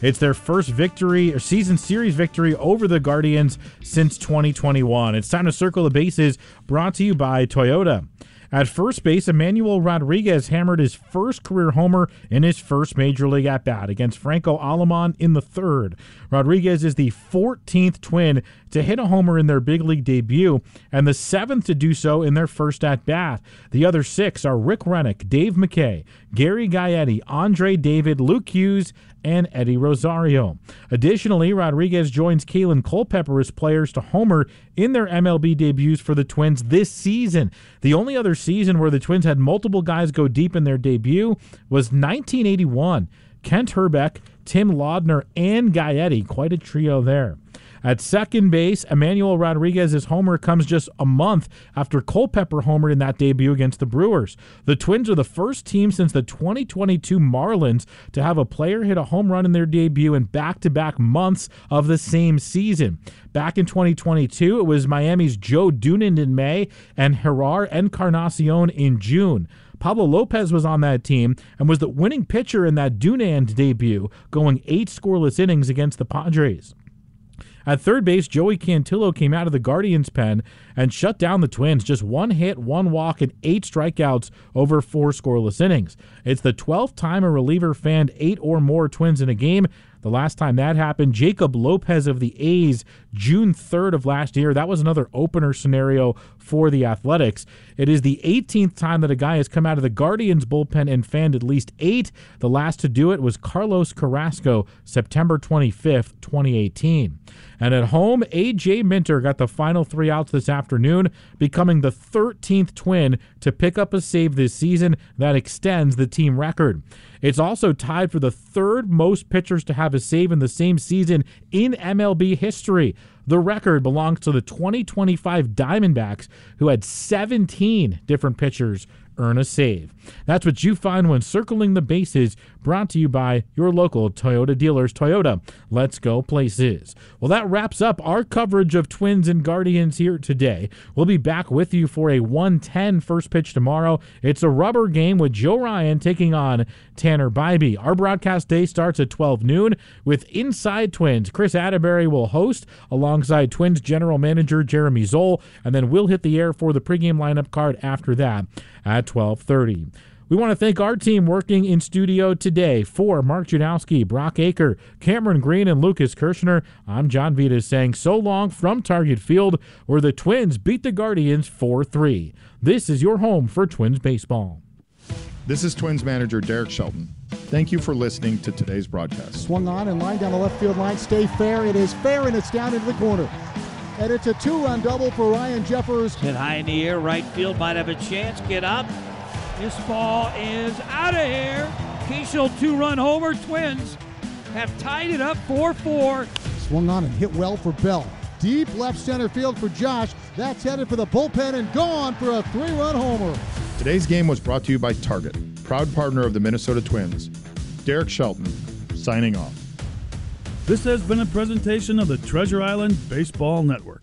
It's their first victory or season series victory over the Guardians since 2021. It's time to circle the bases, brought to you by Toyota. At first base, Emmanuel Rodriguez hammered his first career homer in his first Major League at-bat against Franco Aleman in the third. Rodriguez is the 14th Twin to hit a homer in their big league debut and the 7th to do so in their first at-bat. The other 6 are Rick Rennick, Dave McKay, Gary Gaetti, Andre David, Luke Hughes, and Eddie Rosario. Additionally, Rodriguez joins Kalen Culpepper as players to homer in their MLB debuts for the Twins this season. The only other season where the Twins had multiple guys go deep in their debut was 1981. Kent Hrbek, Tim Laudner, and Gaetti. Quite a trio there. At second base, Emmanuel Rodriguez's homer comes just a month after Culpepper homered in that debut against the Brewers. The Twins are the first team since the 2022 Marlins to have a player hit a home run in their debut in back-to-back months of the same season. Back in 2022, it was Miami's Joe Dunand in May and Gerard Encarnacion in June. Pablo Lopez was on that team and was the winning pitcher in that Dunand debut, going 8 scoreless innings against the Padres. At third base, Joey Cantillo came out of the Guardians' pen and shut down the Twins. Just 1 hit, 1 walk, and 8 strikeouts over 4 scoreless innings. It's the 12th time a reliever fanned 8 or more Twins in a game. The last time that happened, Jacob Lopez of the A's, June 3rd of last year. That was another opener scenario for the Athletics. It is the 18th time that a guy has come out of the Guardians bullpen and fanned at least 8. The last to do it was Carlos Carrasco, September 25th, 2018. And at home, A.J. Minter got the final 3 outs this afternoon, becoming the 13th Twin to pick up a save this season. That extends the team record. It's also tied for the 3rd most pitchers to have a save in the same season in MLB history. The record belongs to the 2025 Diamondbacks, who had 17 different pitchers earn a save. That's what you find when circling the bases, brought to you by your local Toyota dealers. Toyota, let's go places. Well, that wraps up our coverage of Twins and Guardians here today. We'll be back with you for a 1:10 first pitch tomorrow. It's a rubber game with Joe Ryan taking on Tanner Bybee. Our broadcast day starts at 12 noon with Inside Twins. Chris Atterbury will host alongside Twins general manager Jeremy Zoll, and then we'll hit the air for the pregame lineup card after that at 12:30. We want to thank our team working in studio today. For Mark Janowski, Brock Aker, Cameron Green, and Lucas Kirshner, I'm John Vitas saying so long from Target Field, where the Twins beat the Guardians 4-3. This is your home for Twins baseball. This is Twins manager Derek Shelton. Thank you for listening to today's broadcast. Swung on and line down the left field line. Stay fair. It is fair, and it's down into the corner. And it's a 2-run double for Ryan Jeffers. Hit high in the air. Right field might have a chance. Get up. This ball is out of here. Keishel 2-run homer. Twins have tied it up 4-4. Swung on and hit well for Bell. Deep left center field for Josh. That's headed for the bullpen and gone for a 3-run homer. Today's game was brought to you by Target, proud partner of the Minnesota Twins. Derek Shelton, signing off. This has been a presentation of the Treasure Island Baseball Network.